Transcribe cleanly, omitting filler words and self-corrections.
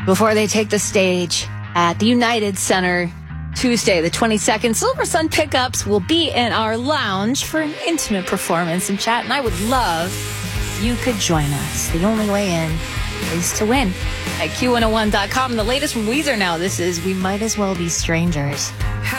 before they take the stage at the United Center Tuesday, the 22nd. Silver Sun Pickups will be in our lounge for an intimate performance and chat, and I would love if you could join us. The only way in is to win at Q101.com. The latest from Weezer now. This is We Might As Well Be Strangers.